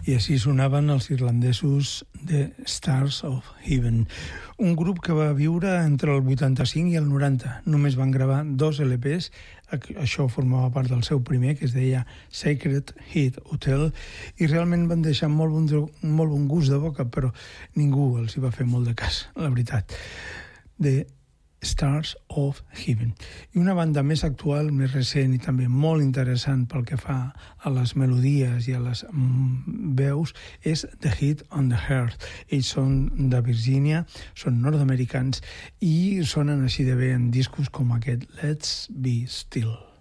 I així sonaven els irlandesos de Stars of Heaven, un grup que va viure entre el 85 i el 90. Només van gravar 2 LPs, això formava part del seu primer, que es deia Sacred Heat Hotel, i realment van deixar molt bon gust de boca, però ningú els hi va fer molt de cas, la veritat. De Stars of Heaven. I una banda més actual, més recent i també molt interessant pel que fa a les melodies i a les veus és The Hit on the Heart. Ells són de Virgínia, són nord-americans i sonen així de bé en discos com aquest Let's Be Still.